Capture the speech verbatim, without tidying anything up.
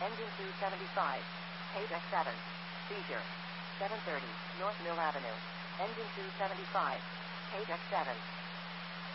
Engine two seventy-five. Page X seven. Seizure. seven thirty, North Mill Avenue. Engine two seventy-five. Page X seven.